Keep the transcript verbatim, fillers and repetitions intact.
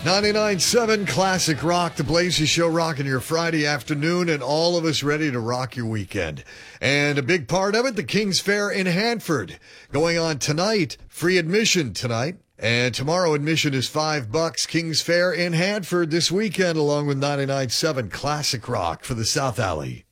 ninety-nine point seven Classic Rock, the Blazy Show, rocking your Friday afternoon, and all of us ready to rock your weekend. And a big part of it, the King's Fair in Hanford, going on tonight. Free admission tonight. And tomorrow admission is five bucks. King's Fair in Hanford this weekend, along with ninety-nine point seven Classic Rock for the South Alley.